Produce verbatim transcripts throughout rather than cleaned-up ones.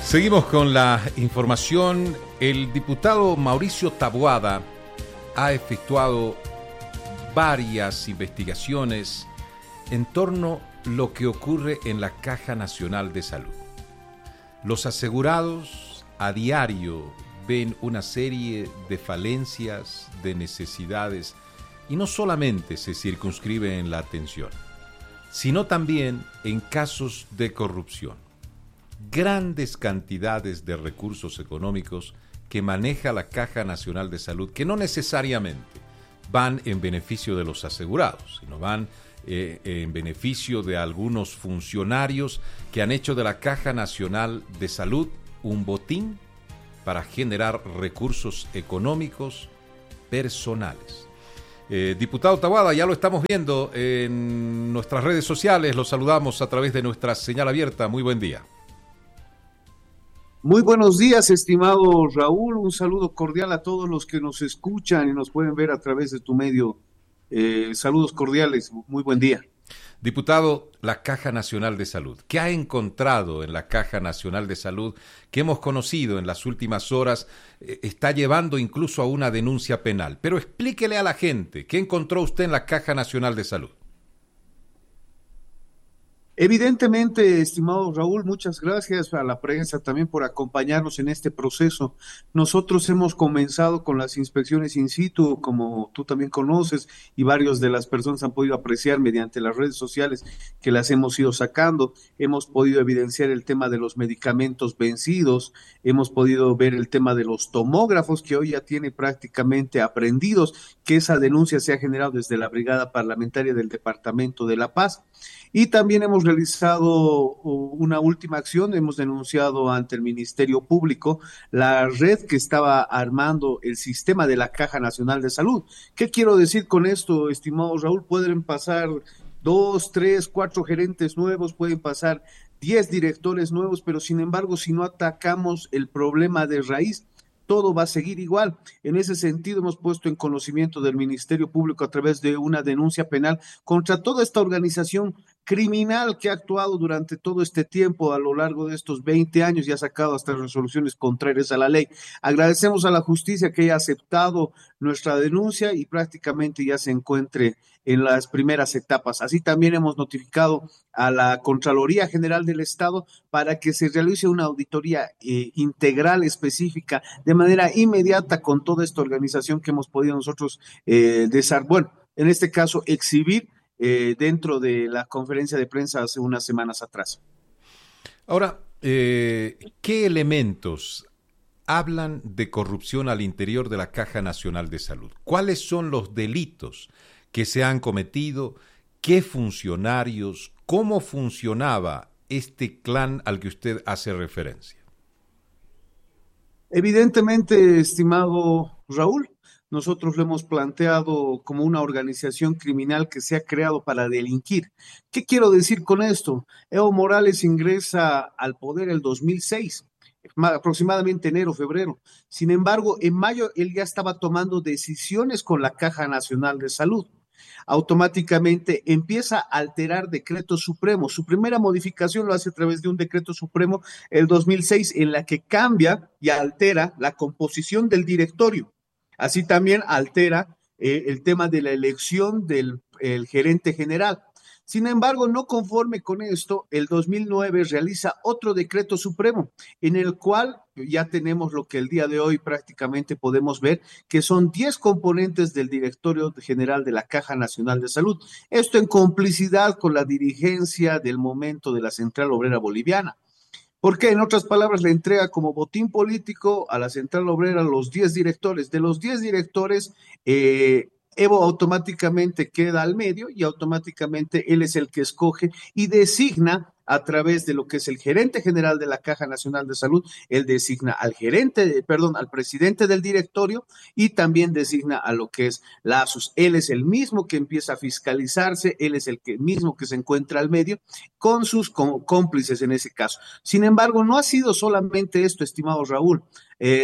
Seguimos con la información. El diputado Mauricio Taboada ha efectuado varias investigaciones en torno a lo que ocurre en la Caja Nacional de Salud. Los asegurados a diario ven una serie de falencias, de necesidades, y no solamente se circunscribe en la atención, sino también en casos de corrupción. Grandes cantidades de recursos económicos que maneja la Caja Nacional de Salud, que no necesariamente van en beneficio de los asegurados, sino van eh, en beneficio de algunos funcionarios que han hecho de la Caja Nacional de Salud un botín para generar recursos económicos personales. Eh, diputado Taboada, ya lo estamos viendo en nuestras redes sociales, los saludamos a través de nuestra señal abierta. Muy buen día. Muy buenos días, estimado Raúl. Un saludo cordial a todos los que nos escuchan y nos pueden ver a través de tu medio. Eh, saludos cordiales, muy buen día. Diputado, la Caja Nacional de Salud. ¿Qué ha encontrado en la Caja Nacional de Salud que hemos conocido en las últimas horas? Eh, está llevando incluso a una denuncia penal. Pero explíquele a la gente, ¿qué encontró usted en la Caja Nacional de Salud? Evidentemente, estimado Raúl, muchas gracias a la prensa también por acompañarnos en este proceso. Nosotros hemos comenzado con las inspecciones in situ, como tú también conoces, y varios de las personas han podido apreciar mediante las redes sociales que las hemos ido sacando. Hemos podido evidenciar el tema de los medicamentos vencidos, hemos podido ver el tema de los tomógrafos, que hoy ya tiene prácticamente aprendidos, que esa denuncia se ha generado desde la Brigada Parlamentaria del Departamento de La Paz. Y también hemos realizado una última acción, hemos denunciado ante el Ministerio Público la red que estaba armando el sistema de la Caja Nacional de Salud. ¿Qué quiero decir con esto, estimado Raúl? Pueden pasar dos, tres, cuatro gerentes nuevos, pueden pasar diez directores nuevos, pero sin embargo, si no atacamos el problema de raíz, todo va a seguir igual. En ese sentido, hemos puesto en conocimiento del Ministerio Público a través de una denuncia penal contra toda esta organización criminal que ha actuado durante todo este tiempo, a lo largo de estos veinte años, y ha sacado hasta resoluciones contrarias a la ley. Agradecemos a la justicia que haya aceptado nuestra denuncia y prácticamente ya se encuentre en las primeras etapas. Así también hemos notificado a la Contraloría General del Estado para que se realice una auditoría eh, integral, específica, de manera inmediata con toda esta organización que hemos podido nosotros eh, desarrollar, bueno, en este caso exhibir eh, dentro de la conferencia de prensa hace unas semanas atrás. Ahora, eh, ¿qué elementos hablan de corrupción al interior de la Caja Nacional de Salud? ¿Cuáles son los delitos que se han cometido? ¿Qué funcionarios? ¿Cómo funcionaba este clan al que usted hace referencia? Evidentemente, estimado Raúl, nosotros lo hemos planteado como una organización criminal que se ha creado para delinquir. ¿Qué quiero decir con esto? Evo Morales ingresa al poder el dos mil seis, aproximadamente enero, febrero. Sin embargo, en mayo él ya estaba tomando decisiones con la Caja Nacional de Salud. Automáticamente empieza a alterar decretos supremos. Su primera modificación lo hace a través de un decreto supremo el dos mil seis, en la que cambia y altera la composición del directorio. Así también altera eh, el tema de la elección del el gerente general. Sin embargo, no conforme con esto, el dos mil nueve realiza otro decreto supremo, en el cual ya tenemos lo que el día de hoy prácticamente podemos ver, que son diez componentes del directorio general de la Caja Nacional de Salud. Esto en complicidad con la dirigencia del momento de la Central Obrera Boliviana. Porque, en otras palabras, le entrega como botín político a la Central Obrera los diez directores. De los diez directores, eh, Evo automáticamente queda al medio y automáticamente él es el que escoge y designa a través de lo que es el gerente general de la Caja Nacional de Salud. Él designa al gerente, perdón, al presidente del directorio y también designa a lo que es la A S U S. Él es el mismo que empieza a fiscalizarse, él es el que, mismo que se encuentra al medio con sus cómplices en ese caso. Sin embargo, no ha sido solamente esto, estimado Raúl. Eh,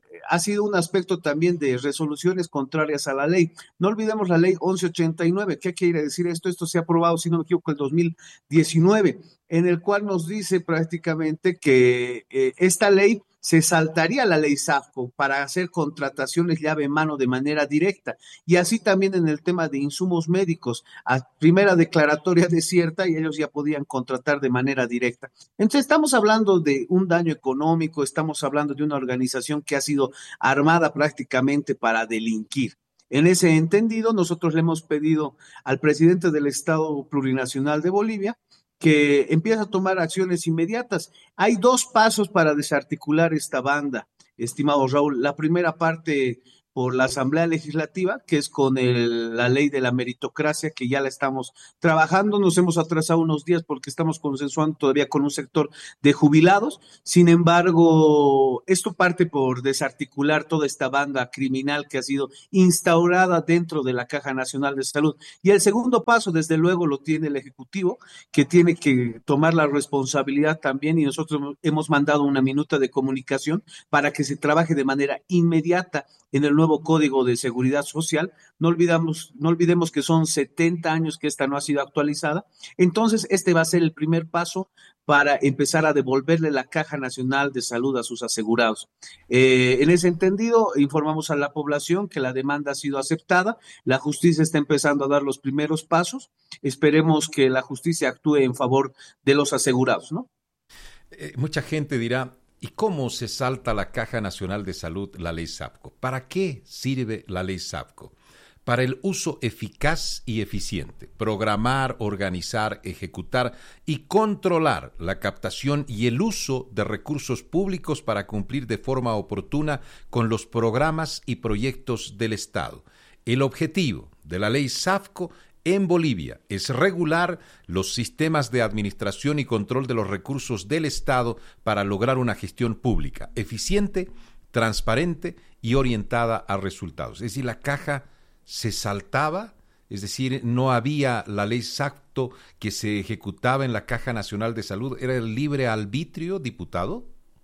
ha sido un aspecto también de resoluciones contrarias a la ley. No olvidemos la ley once ochenta y nueve. ¿Qué quiere decir esto? Esto se ha aprobado, si no me equivoco, el dos mil diecinueve, en el cual nos dice prácticamente que eh, esta ley se saltaría la ley SAFCO para hacer contrataciones llave en mano de manera directa. Y así también en el tema de insumos médicos, a primera declaratoria desierta y ellos ya podían contratar de manera directa. Entonces estamos hablando de un daño económico, estamos hablando de una organización que ha sido armada prácticamente para delinquir. En ese entendido, nosotros le hemos pedido al presidente del Estado Plurinacional de Bolivia que empiece a tomar acciones inmediatas. Hay dos pasos para desarticular esta banda, estimado Raúl. La primera parte por la Asamblea Legislativa, que es con el, la ley de la meritocracia, que ya la estamos trabajando. Nos hemos atrasado unos días porque estamos consensuando todavía con un sector de jubilados. Sin embargo, esto parte por desarticular toda esta banda criminal que ha sido instaurada dentro de la Caja Nacional de Salud. Y el segundo paso, desde luego, lo tiene el Ejecutivo, que tiene que tomar la responsabilidad también, y nosotros hemos mandado una minuta de comunicación para que se trabaje de manera inmediata en el nuevo Código de Seguridad Social. No olvidamos, no olvidemos que son setenta años que esta no ha sido actualizada. Entonces, este va a ser el primer paso para empezar a devolverle la Caja Nacional de Salud a sus asegurados. Eh, en ese entendido, informamos a la población que la demanda ha sido aceptada, la justicia está empezando a dar los primeros pasos, esperemos que la justicia actúe en favor de los asegurados, ¿no? Eh, mucha gente dirá, ¿y cómo se salta la Caja Nacional de Salud la ley SAFCO? ¿Para qué sirve la ley SAFCO? Para el uso eficaz y eficiente, programar, organizar, ejecutar y controlar la captación y el uso de recursos públicos para cumplir de forma oportuna con los programas y proyectos del Estado. El objetivo de la ley SAFCO en Bolivia es regular los sistemas de administración y control de los recursos del Estado para lograr una gestión pública eficiente, transparente y orientada a resultados. Es decir, la Caja se saltaba, es decir, no había la ley SAFCO que se ejecutaba en la Caja Nacional de Salud, ¿era el libre arbitrio, diputado?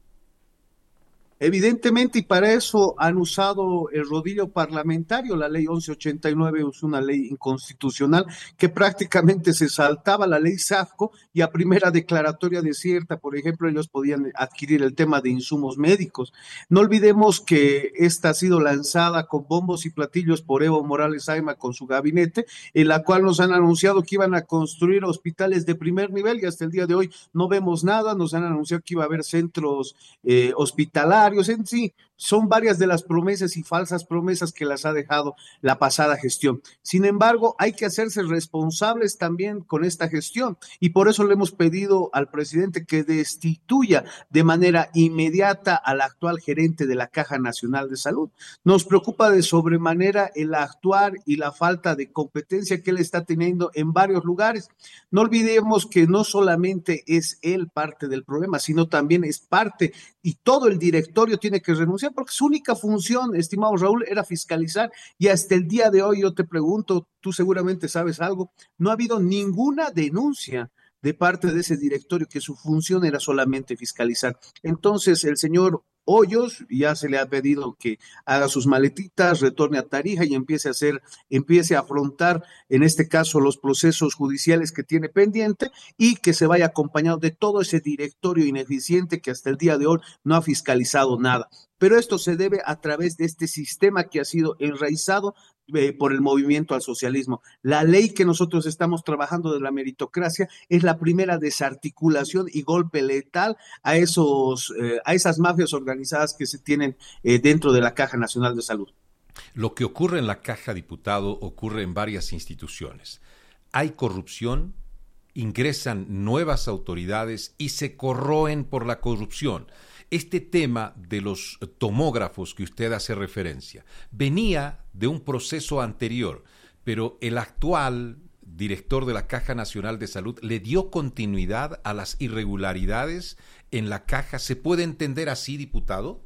Evidentemente, y para eso han usado el rodillo parlamentario. La ley once ochenta y nueve es una ley inconstitucional que prácticamente se saltaba la ley SAFCO, y a primera declaratoria desierta, por ejemplo, ellos podían adquirir el tema de insumos médicos. No olvidemos que esta ha sido lanzada con bombos y platillos por Evo Morales Ayma con su gabinete, en la cual nos han anunciado que iban a construir hospitales de primer nivel, y hasta el día de hoy no vemos nada. Nos han anunciado que iba a haber centros eh, hospitalarios. En sí, son varias de las promesas y falsas promesas que las ha dejado la pasada gestión. Sin embargo, hay que hacerse responsables también con esta gestión, y por eso le hemos pedido al presidente que destituya de manera inmediata al actual gerente de la Caja Nacional de Salud. Nos preocupa de sobremanera el actuar y la falta de competencia que él está teniendo en varios lugares. No olvidemos que no solamente es él parte del problema, sino también es parte, y todo el directorio tiene que renunciar, porque su única función, estimado Raúl, era fiscalizar, y hasta el día de hoy yo te pregunto, tú seguramente sabes algo, no ha habido ninguna denuncia de parte de ese directorio, que su función era solamente fiscalizar. Entonces el señor Hoyos ya se le ha pedido que haga sus maletitas, retorne a Tarija y empiece a hacer, empiece a afrontar, en este caso, los procesos judiciales que tiene pendiente, y que se vaya acompañado de todo ese directorio ineficiente que hasta el día de hoy no ha fiscalizado nada. Pero esto se debe a través de este sistema que ha sido enraizado eh, por el movimiento al socialismo. La ley que nosotros estamos trabajando de la meritocracia es la primera desarticulación y golpe letal a, esos, eh, a esas mafias organizadas que se tienen eh, dentro de la Caja Nacional de Salud. Lo que ocurre en la Caja, diputado, ocurre en varias instituciones. Hay corrupción, ingresan nuevas autoridades y se corroen por la corrupción. Este tema de los tomógrafos que usted hace referencia venía de un proceso anterior, pero el actual director de la Caja Nacional de Salud le dio continuidad a las irregularidades en la Caja. ¿Se puede entender así, diputado?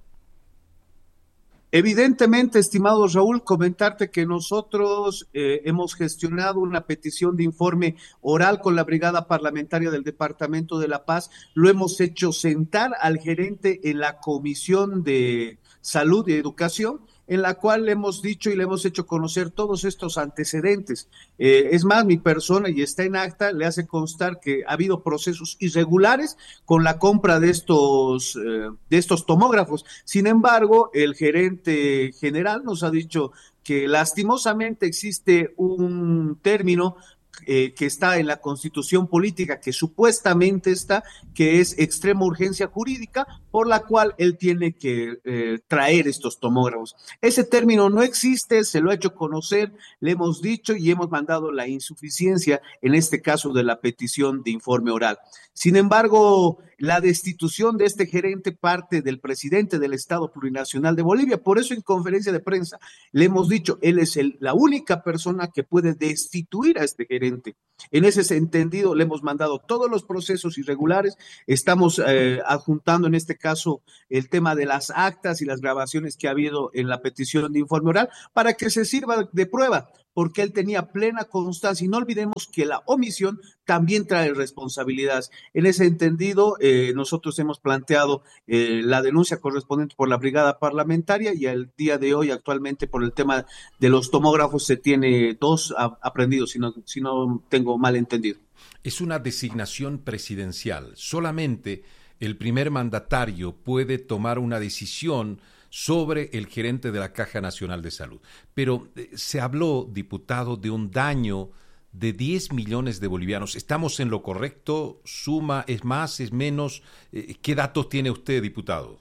Evidentemente, estimado Raúl, comentarte que nosotros eh, hemos gestionado una petición de informe oral con la Brigada Parlamentaria del Departamento de La Paz. Lo hemos hecho sentar al gerente en la comisión de, salud y educación, en la cual le hemos dicho y le hemos hecho conocer todos estos antecedentes. Eh, es más, mi persona, y está en acta, le hace constar que ha habido procesos irregulares con la compra de estos, eh, de estos tomógrafos. Sin embargo, el gerente general nos ha dicho que lastimosamente existe un término eh, que está en la Constitución política, que supuestamente está, que es extrema urgencia jurídica, por la cual él tiene que eh, traer estos tomógrafos. Ese término no existe, se lo ha hecho conocer, le hemos dicho y hemos mandado la insuficiencia, en este caso de la petición de informe oral. Sin embargo, la destitución de este gerente parte del presidente del Estado Plurinacional de Bolivia. Por eso en conferencia de prensa le hemos dicho, él es el, la única persona que puede destituir a este gerente. En ese entendido le hemos mandado todos los procesos irregulares, estamos eh, adjuntando en este caso el tema de las actas y las grabaciones que ha habido en la petición de informe oral para que se sirva de prueba, porque él tenía plena constancia, y no olvidemos que la omisión también trae responsabilidades. En ese entendido, eh, nosotros hemos planteado eh, la denuncia correspondiente por la brigada parlamentaria, y al día de hoy actualmente por el tema de los tomógrafos se tiene dos aprendidos, si no, si no tengo mal entendido. Es una designación presidencial. Solamente el primer mandatario puede tomar una decisión sobre el gerente de la Caja Nacional de Salud. Pero eh, se habló, diputado, de un daño de diez millones de bolivianos. ¿Estamos en lo correcto? ¿Suma? ¿Es más? ¿Es menos? Eh, ¿Qué datos tiene usted, diputado?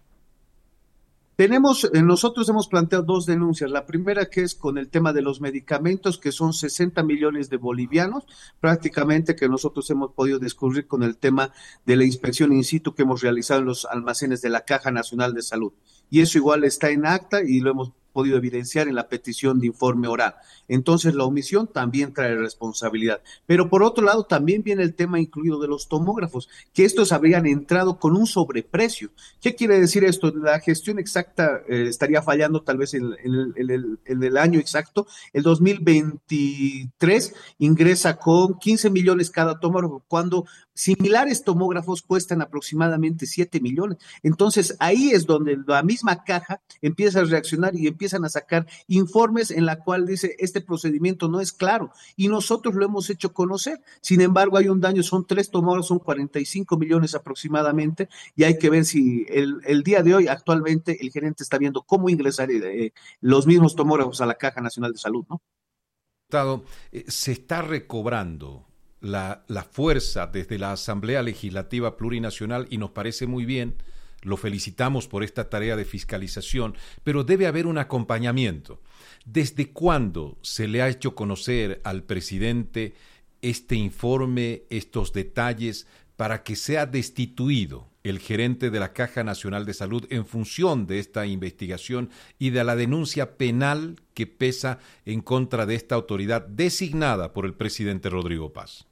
Tenemos, nosotros hemos planteado dos denuncias. La primera, que es con el tema de los medicamentos, que son sesenta millones de bolivianos, prácticamente, que nosotros hemos podido descubrir con el tema de la inspección in situ que hemos realizado en los almacenes de la Caja Nacional de Salud. Y eso igual está en acta y lo hemos podido evidenciar en la petición de informe oral. Entonces, la omisión también trae responsabilidad. Pero por otro lado, también viene el tema incluido de los tomógrafos, que estos habrían entrado con un sobreprecio. ¿Qué quiere decir esto? La gestión exacta eh, estaría fallando tal vez en, en, el, en, el, en el año exacto. El dos mil veintitrés ingresa con quince millones cada tomógrafo, cuando similares tomógrafos cuestan aproximadamente siete millones. Entonces, ahí es donde la misma caja empieza a reaccionar y empiezan a sacar informes en la cual dice, este procedimiento no es claro, y nosotros lo hemos hecho conocer. Sin embargo, hay un daño, son tres tomógrafos, son cuarenta y cinco millones aproximadamente, y hay que ver si el, el día de hoy, actualmente, el gerente está viendo cómo ingresar eh, los mismos tomógrafos a la Caja Nacional de Salud, ¿no? Diputado, eh, se está recobrando La, la fuerza desde la Asamblea Legislativa Plurinacional y nos parece muy bien, lo felicitamos por esta tarea de fiscalización, pero debe haber un acompañamiento. ¿Desde cuándo se le ha hecho conocer al presidente este informe, estos detalles, para que sea destituido el gerente de la Caja Nacional de Salud en función de esta investigación y de la denuncia penal que pesa en contra de esta autoridad designada por el presidente Rodrigo Paz?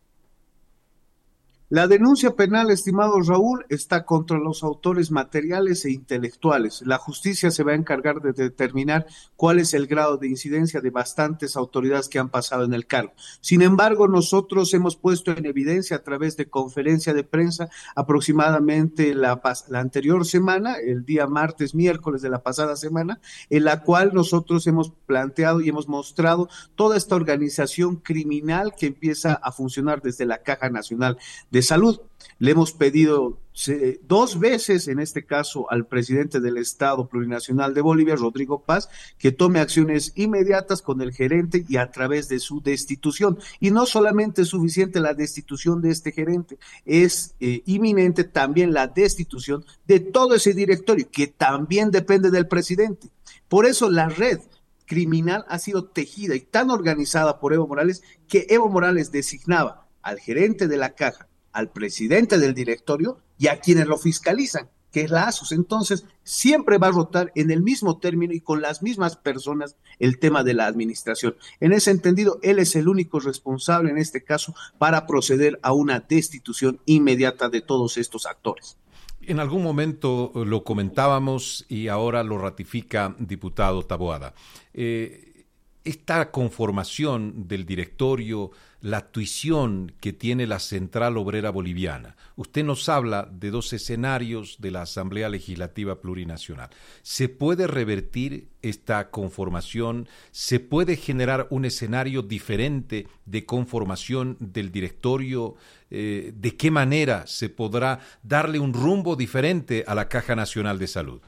La denuncia penal, estimado Raúl, está contra los autores materiales e intelectuales. La justicia se va a encargar de determinar cuál es el grado de incidencia de bastantes autoridades que han pasado en el cargo. Sin embargo, nosotros hemos puesto en evidencia a través de conferencia de prensa aproximadamente la, la anterior semana, el día martes, miércoles de la pasada semana, en la cual nosotros hemos planteado y hemos mostrado toda esta organización criminal que empieza a funcionar desde la Caja Nacional de Salud. Le hemos pedido eh, dos veces, en este caso, al presidente del Estado Plurinacional de Bolivia, Rodrigo Paz, que tome acciones inmediatas con el gerente y a través de su destitución. Y no solamente es suficiente la destitución de este gerente, es eh, inminente también la destitución de todo ese directorio, que también depende del presidente. Por eso la red criminal ha sido tejida y tan organizada por Evo Morales, que Evo Morales designaba al gerente de la Caja, al presidente del directorio y a quienes lo fiscalizan, que es la ASUS. Entonces, siempre va a rotar en el mismo término y con las mismas personas el tema de la administración. En ese entendido, él es el único responsable en este caso para proceder a una destitución inmediata de todos estos actores. En algún momento lo comentábamos y ahora lo ratifica diputado Taboada. Eh, esta conformación del directorio la tuición que tiene la Central Obrera Boliviana. Usted nos habla de dos escenarios de la Asamblea Legislativa Plurinacional. ¿Se puede revertir esta conformación? ¿Se puede generar un escenario diferente de conformación del directorio? Eh, ¿De qué manera se podrá darle un rumbo diferente a la Caja Nacional de Salud?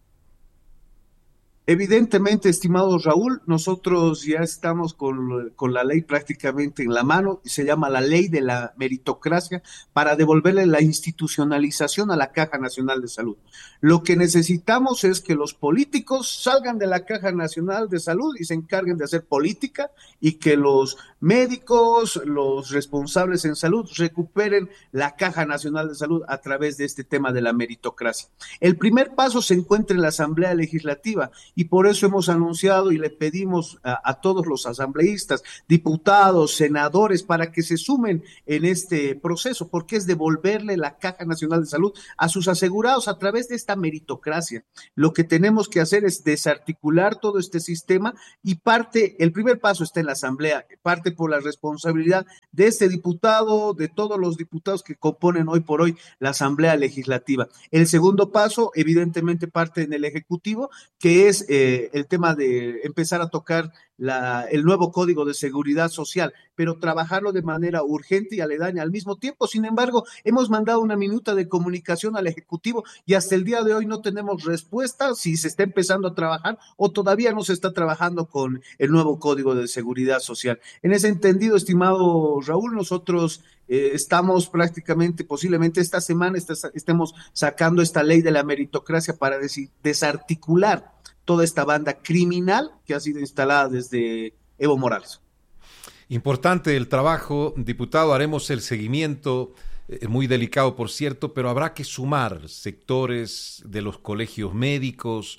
Evidentemente, estimado Raúl, nosotros ya estamos con, con la ley prácticamente en la mano, y se llama la ley de la meritocracia, para devolverle la institucionalización a la Caja Nacional de Salud. Lo que necesitamos es que los políticos salgan de la Caja Nacional de Salud y se encarguen de hacer política, y que los médicos, los responsables en salud, recuperen la Caja Nacional de Salud a través de este tema de la meritocracia. El primer paso se encuentra en la Asamblea Legislativa, y por eso hemos anunciado y le pedimos a, a todos los asambleístas, diputados, senadores, para que se sumen en este proceso, porque es devolverle la Caja Nacional de Salud a sus asegurados a través de esta meritocracia. Lo que tenemos que hacer es desarticular todo este sistema, y parte, el primer paso está en la Asamblea, parte por la responsabilidad de este diputado, de todos los diputados que componen hoy por hoy la Asamblea Legislativa. El segundo paso, evidentemente, parte en el Ejecutivo, que es Eh, el tema de empezar a tocar la, el nuevo Código de Seguridad Social, pero trabajarlo de manera urgente y aledaña al mismo tiempo. Sin embargo, hemos mandado una minuta de comunicación al Ejecutivo y hasta el día de hoy no tenemos respuesta si se está empezando a trabajar o todavía no se está trabajando con el nuevo Código de Seguridad Social. En ese entendido, estimado Raúl, nosotros eh, estamos prácticamente, posiblemente esta semana est- estemos sacando esta ley de la meritocracia para des- desarticular toda esta banda criminal que ha sido instalada desde Evo Morales. Importante el trabajo, diputado. Haremos el seguimiento, eh, muy delicado por cierto, pero habrá que sumar sectores de los colegios médicos,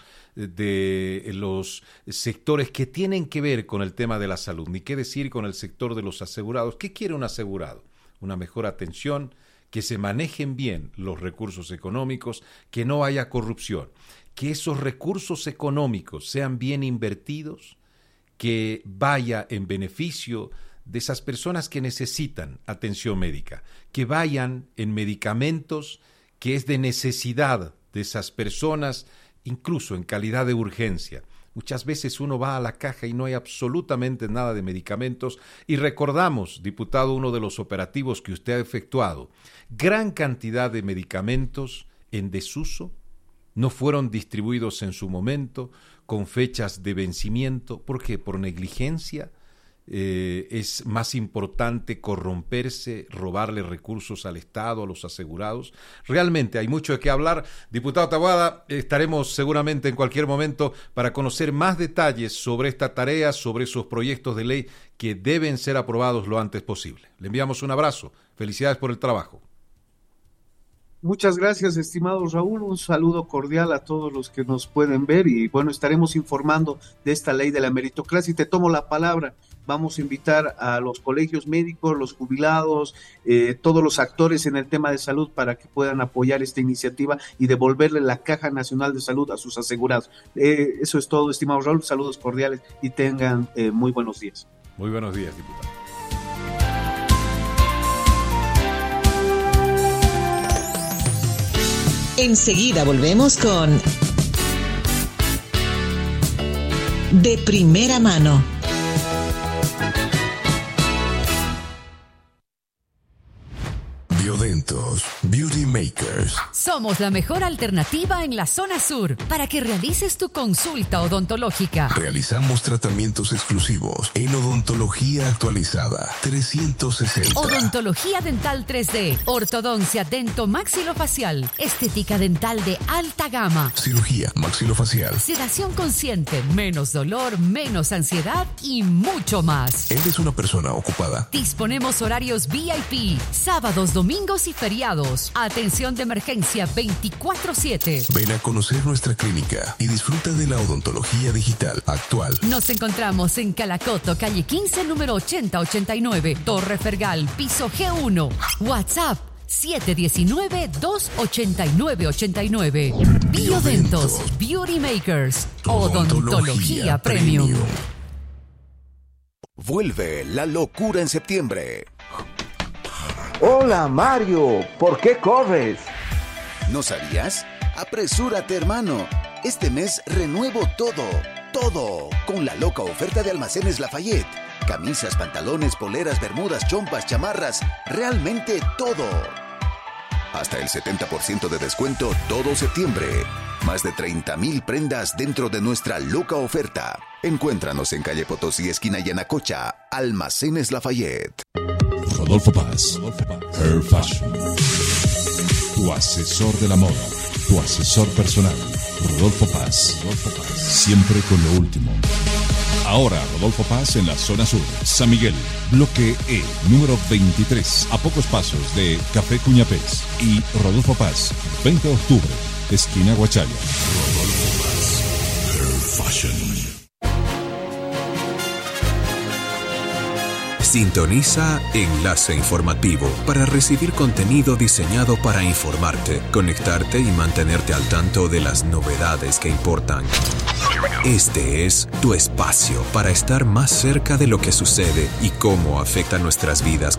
de los sectores que tienen que ver con el tema de la salud, ni qué decir con el sector de los asegurados. ¿Qué quiere un asegurado? Una mejor atención, que se manejen bien los recursos económicos, que no haya corrupción, que esos recursos económicos sean bien invertidos, que vaya en beneficio de esas personas que necesitan atención médica, que vayan en medicamentos que es de necesidad de esas personas, incluso en calidad de urgencia. Muchas veces uno va a la caja y no hay absolutamente nada de medicamentos, y recordamos, diputado, uno de los operativos que usted ha efectuado, gran cantidad de medicamentos en desuso, no fueron distribuidos en su momento, con fechas de vencimiento. ¿Por qué? Por negligencia. Eh, es más importante corromperse, robarle recursos al Estado, a los asegurados. Realmente hay mucho de qué hablar. Diputado Taboada, estaremos seguramente en cualquier momento para conocer más detalles sobre esta tarea, sobre esos proyectos de ley que deben ser aprobados lo antes posible. Le enviamos un abrazo. Felicidades por el trabajo. Muchas gracias, estimado Raúl. Un saludo cordial a todos los que nos pueden ver, y bueno, estaremos informando de esta ley de la meritocracia. Y te tomo la palabra. Vamos a invitar a los colegios médicos, los jubilados, eh, todos los actores en el tema de salud para que puedan apoyar esta iniciativa y devolverle la Caja Nacional de Salud a sus asegurados. Eh, eso es todo, estimado Raúl. Saludos cordiales y tengan eh, muy buenos días. Muy buenos días, diputado. Enseguida volvemos con De Primera Mano. Biodentos Beauty Makers. Somos la mejor alternativa en la zona sur para que realices tu consulta odontológica. Realizamos tratamientos exclusivos en odontología actualizada trescientos sesenta. Odontología dental tres D, ortodoncia dento-maxilofacial, estética dental de alta gama, cirugía maxilofacial, sedación consciente, menos dolor, menos ansiedad y mucho más. ¿Eres una persona ocupada? Disponemos horarios V I P, sábados, domingos y feriados. Atención de emergencia veinticuatro siete. Ven a conocer nuestra clínica y disfruta de la odontología digital actual. Nos encontramos en Calacoto, calle quince, número ochenta ochenta y nueve, Torre Fergal, piso G uno. WhatsApp siete uno nueve, dos ocho nueve ocho nueve. Biodentos Beauty Makers. Odontología, Odontología Premium. Premium. Vuelve la locura en septiembre. Hola Mario, ¿por qué corres? ¿No sabías? Apresúrate, hermano. Este mes renuevo todo, todo, con la loca oferta de Almacenes Lafayette. Camisas, pantalones, poleras, bermudas, chompas, chamarras, realmente todo. Hasta el setenta por ciento de descuento todo septiembre. Más de treinta mil prendas dentro de nuestra loca oferta. Encuéntranos en calle Potosí, esquina Yanacocha, Almacenes Lafayette. Rodolfo Paz, Hair Fashion. Tu asesor de la moda, tu asesor personal. Rodolfo Paz, siempre con lo último. Ahora Rodolfo Paz en la zona sur, San Miguel, bloque E, número veintitrés, a pocos pasos de Café Cuñapés. Y Rodolfo Paz, veinte de octubre, esquina Guachaya. Rodolfo Paz, Hair Fashion. Sintoniza Enlace Informativo para recibir contenido diseñado para informarte, conectarte y mantenerte al tanto de las novedades que importan. Este es tu espacio para estar más cerca de lo que sucede y cómo afecta nuestras vidas